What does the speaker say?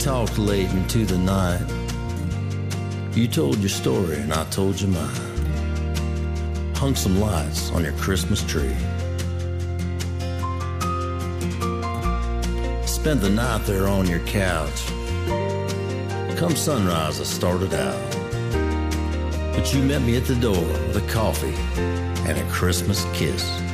talked late into the night. You told your story and I told you mine. Hung some lights on your Christmas tree. Spent the night there on your couch. Come sunrise, I started out. But you met me at the door with a coffee and a Christmas kiss.